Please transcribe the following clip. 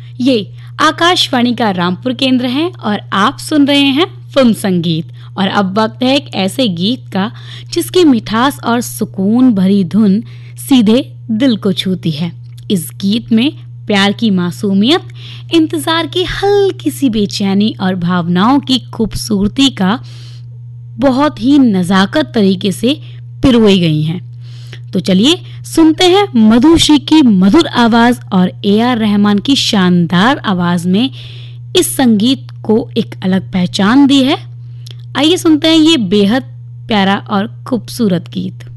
ये आकाशवाणी का रामपुर केंद्र है और आप सुन रहे हैं फिल्म संगीत। और अब वक्त है एक ऐसे गीत का जिसकी मिठास और सुकून भरी धुन सीधे दिल को छूती है। इस गीत में प्यार की मासूमियत, इंतजार की हल्की सी बेचैनी और भावनाओं की खूबसूरती का बहुत ही नजाकत तरीके से पिरोई गई हैं। तो चलिए सुनते हैं मधुश्री की मधुर आवाज और AR रहमान की शानदार आवाज में इस संगीत को एक अलग पहचान दी है। आइए सुनते हैं ये बेहद प्यारा और खूबसूरत गीत।